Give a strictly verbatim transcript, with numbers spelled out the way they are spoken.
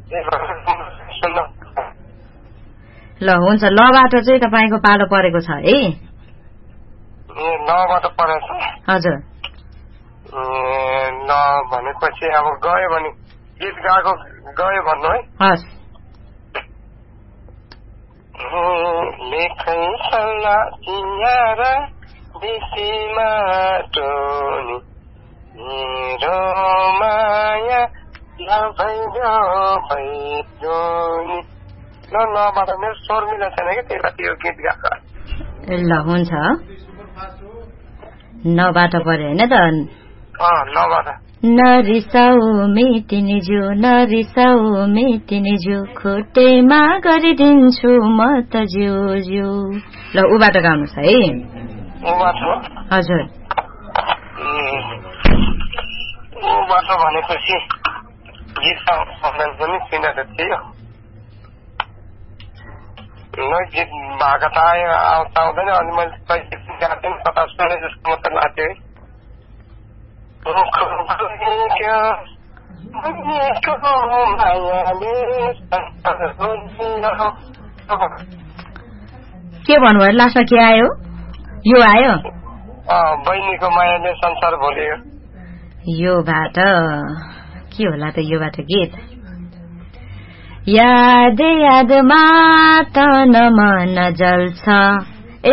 ल हुन्छ लबाट चाहिँ तपाईँको पालो परेको छ है लबाट परेछ हजुर ल भनेपछि अब गयो भने गीत गाएको गयो भन्नु है हस् लेखै सल्लाह तिहार बेसीमा टोनी मेरो माया भैरो भैरो ल लबाट मेरो स्वर मिला छैन कि त्यही भएर यो गीत गाएको ल हुन्छ नबाट पर्यो होइन त नबाट नरिसाउ मेटिनेज्यू नरिसाउ मेटिनेज्यू खोटेमा गरिदिन्छु म त ज्यू ज्यू ल उबाट गाउनुहोस् है उबाट हजुर उबाट भनेपछि गीत पनि चिनेको थियो गीत भएको त आयो आउँछ आउँदैन अनि मैले गएको थिएँ पचास सुने जस्तो मात्र लाग्थ्यो है के भन्नुभयो लास्टमा के आयो यो आयो बहिनीको मायाले संसार भोल्यो योबाट के होला त योबाट गीत याद यादमा तन मन जल्छ